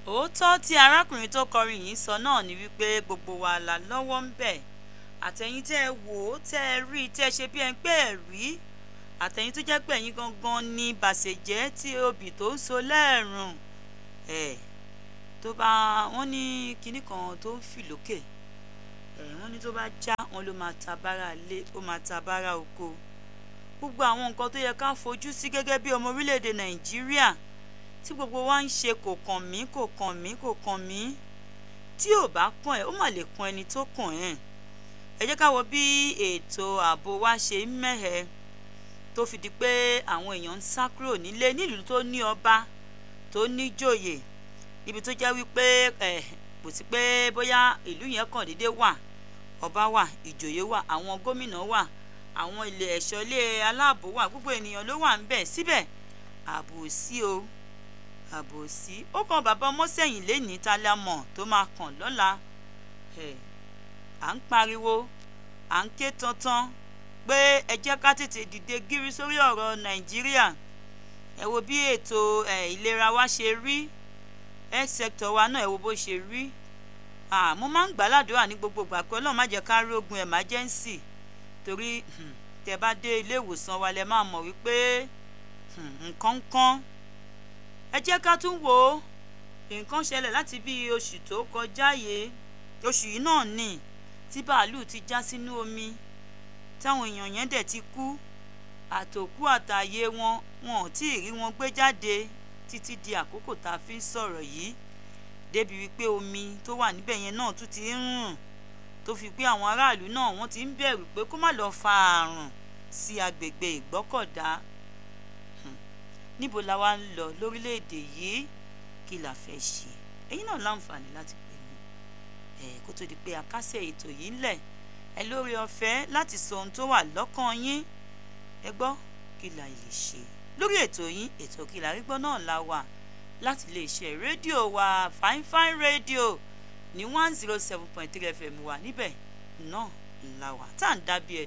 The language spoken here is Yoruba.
òótọ́ tí arákùnrin tó kọrin yìí sọ náà ni wípé gbogbo wa la lọ́wọ́ ń bẹ̀. Àtẹ̀yin tẹ́ ẹ wò ó tẹ́ ẹ rí tẹ́ ẹ ṣe bí ẹ ń pé ẹ rí, àtẹ̀yin tó jẹ́ pé ẹ̀yin gangan ni bàṣẹ̀jẹ́ tí obì tó ń so lẹ́ẹ̀rùn tó bá wọ́n ní kinní kan tó ń fì lókè wọ́n ní tó bá já wọn ló máa ta bára lé ó máa ta bára oko. Gbogbo àwọn nǹkan tó yẹ ká fojú sí gẹ́gẹ́ bí ọmọ orílẹ̀-èdè Nàìjíríà tí gbogbo wa ń ṣe kò kàn mí kò kàn mí kò kàn mí, tí ò bá kàn ẹ́ ó mà lè kan ẹni tó kàn ẹ́. Ẹ jẹ́ ká wo bí ètò ààbò wa ṣe ń mẹ́hẹ tó fi di pé àwọn èèyàn ń sá kúrò nílé nílùú tó ní ọba tó níjòyè, ibi tó jẹ́ wípé kò sí pé bóyá ìlú yẹn kàn déédéé wà, ọba wà, ìjòyè wà, àwọn gómìnà wà, àwọn ilé ẹ̀ṣọ́ ilé aláàbò wà, gbogbo ènìyàn ló wà ń bẹ̀, síbẹ̀ ààbò sí o, ààbò sí. Ó kan bàbá Ọmọ́sẹ̀yìn lénìí tá la mọ̀ tó máa kàn lọ́la. À ń pariwo, à ń ké tantan pé ẹ jẹ́ ká tètè dìde gírí sórí ọ̀rọ̀ Nàìjíríà. Ẹ wo bí ètò ìlera wa ṣe rí, health sector wa náà ẹ wo bó ṣe rí. Mo máa ń gbàládùúrà ní gbogbo ìgbà pé Ọlọ́run má jẹ́ ká rí ogun emergency, torí tẹ́ bá dé ilé ìwòsàn wa lẹ máa mọ̀ wípé nǹkan kan. Ẹ jẹ́ ká tún wò ó, nǹkan ṣẹlẹ̀ láti bí oṣù tó kọjá yìí, oṣù yìí náà ni tí bàálù ti já sínú omi táwọn èèyàn yẹn dẹ̀ ti kú, àtòkú àtàyè wọn ò tí ì rí wọn gbé jáde títí di àkókò tá a fi ń sọ̀rọ̀ yìí, débi wípé omi tó wà níbẹ̀ yẹn náà tún ti ń rùn, tó fi pé àwọn aráàlú náà wọ́n ti ń bẹ̀rù pé kó má lọ fa àrùn sí agbègbè Ìgbọ́kọ̀dá. Níbo la wá ń lọ lórílẹ̀‐èdè yìí, kí la fẹ́ ṣe? Ẹ̀yin náà láǹfààní láti pè mí kó tó di pé a kásẹ̀ ètò yìí ńlẹ̀. Ẹ lórí ọ̀fẹ́ láti sọ ohun tó wà lọ́kàn yín. Ẹ gbọ́ kí la lè ṣe lórí ètò yín. Ètò Kí la rí gbọ́ náà la wà láti iléeṣẹ́ rédíò wa Fine Radio ní 107.3 FM wà níbẹ̀ náà la wà tá à ń dábìí